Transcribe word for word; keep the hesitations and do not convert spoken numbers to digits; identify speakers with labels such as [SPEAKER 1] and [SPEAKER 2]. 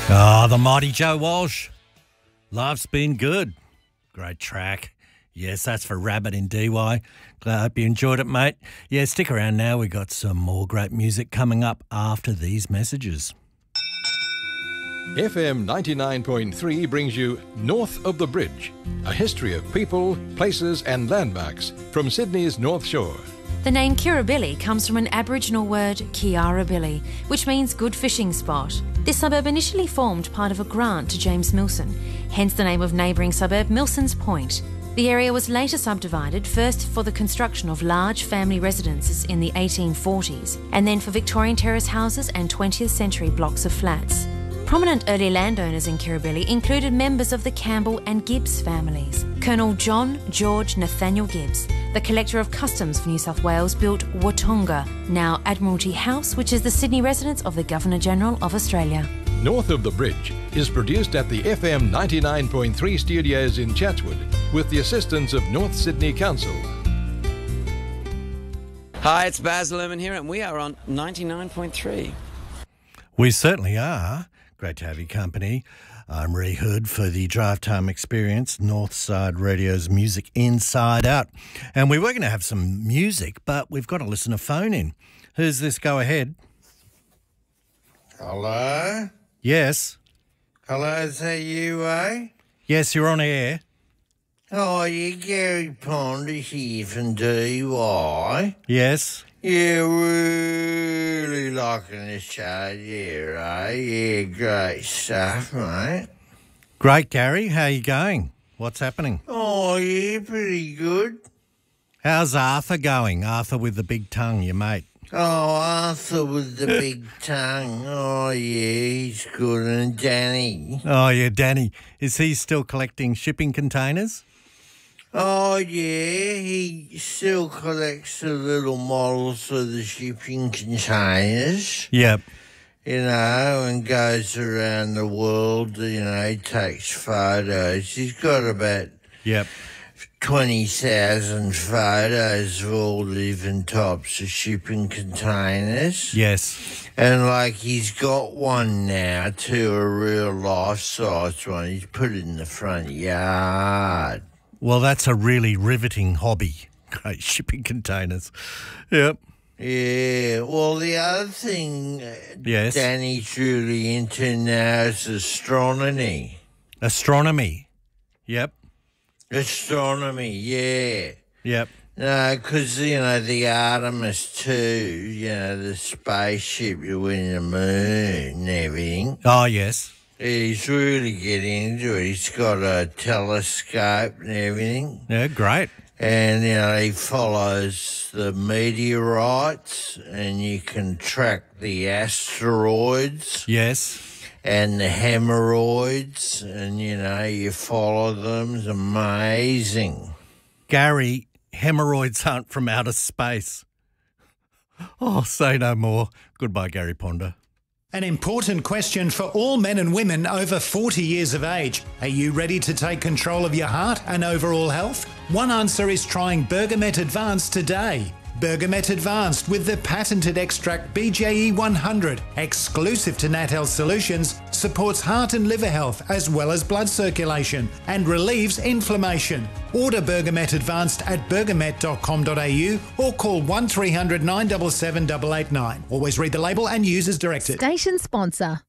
[SPEAKER 1] Ah, the mighty Joe Walsh. Life's been good. Great track. Yes, that's for Rabbit in D Y. Glad I hope you enjoyed it, mate. Yeah, stick around now. We got some more great music coming up after these messages.
[SPEAKER 2] F M ninety-nine point three brings you North of the Bridge, a history of people, places and landmarks from Sydney's North Shore.
[SPEAKER 3] The name Kirribilli comes from an Aboriginal word, Kiarabilli, which means good fishing spot. This suburb initially formed part of a grant to James Milson, hence the name of neighbouring suburb Milson's Point. The area was later subdivided, first for the construction of large family residences in the eighteen forties, and then for Victorian terrace houses and twentieth century blocks of flats. Prominent early landowners in Kirribilli included members of the Campbell and Gibbs families. Colonel John George Nathaniel Gibbs, the Collector of Customs for New South Wales, built Watonga, now Admiralty House, which is the Sydney residence of the Governor-General of Australia.
[SPEAKER 2] North of the Bridge is produced at the F M ninety-nine point three studios in Chatswood with the assistance of North Sydney Council.
[SPEAKER 4] Hi, it's Baz Luhrmann here and we are on ninety-nine point three.
[SPEAKER 1] We certainly are. Great to have your company. I'm Ree Hood for the Drive Time Experience, Northside Radio's Music Inside Out. And we were going to have some music, but we've got a listener phone in. Who's this? Go ahead.
[SPEAKER 5] Hello?
[SPEAKER 1] Yes.
[SPEAKER 5] Hello, is that you, eh?
[SPEAKER 1] Yes, you're on air.
[SPEAKER 5] Oh, you Gary Ponder here from D Y.
[SPEAKER 1] Yes.
[SPEAKER 5] Yeah, really liking the show, yeah, eh? Yeah, great stuff, mate.
[SPEAKER 1] Great, Gary. How are you going? What's happening?
[SPEAKER 5] Oh, yeah, pretty good.
[SPEAKER 1] How's Arthur going? Arthur with the big tongue, your mate.
[SPEAKER 5] Oh, Arthur with the big tongue. Oh, yeah, he's good. And Danny.
[SPEAKER 1] Oh, yeah, Danny. Is he still collecting shipping containers?
[SPEAKER 5] Oh, yeah, he still collects the little models of the shipping containers.
[SPEAKER 1] Yep.
[SPEAKER 5] You know, and goes around the world, you know, takes photos. He's got about
[SPEAKER 1] Yep.
[SPEAKER 5] twenty thousand photos of all different types of shipping containers.
[SPEAKER 1] Yes.
[SPEAKER 5] And, like, he's got one now, too, a real life-size one. He's put it in the front yard.
[SPEAKER 1] Well, that's a really riveting hobby. Great shipping containers. Yep.
[SPEAKER 5] Yeah, well, the other thing
[SPEAKER 1] Yes.
[SPEAKER 5] Danny's really into now is astronomy.
[SPEAKER 1] Astronomy. Yep.
[SPEAKER 5] Astronomy, yeah.
[SPEAKER 1] Yep.
[SPEAKER 5] No, because, you know, the Artemis two, you know, the spaceship you went to the moon and everything.
[SPEAKER 1] Oh, yes.
[SPEAKER 5] He's really getting into it. He's got a telescope and everything.
[SPEAKER 1] Yeah, great.
[SPEAKER 5] And, you know, he follows the meteorites and you can track the asteroids.
[SPEAKER 1] Yes.
[SPEAKER 5] And the hemorrhoids and, you know, you follow them. It's amazing.
[SPEAKER 1] Gary, hemorrhoids aren't from outer space. Oh, say no more. Goodbye, Gary Ponder.
[SPEAKER 6] An important question for all men and women over forty years of age. Are you ready to take control of your heart and overall health? One answer is trying Bergamet Advanced today. Bergamet Advanced with the patented extract B J E one hundred, exclusive to Nat Health Solutions, supports heart and liver health as well as blood circulation and relieves inflammation. Order Bergamet Advanced at bergamet dot com dot a u or call one three hundred nine seven seven eight eight nine. Always read the label and use as directed.
[SPEAKER 7] Station sponsor.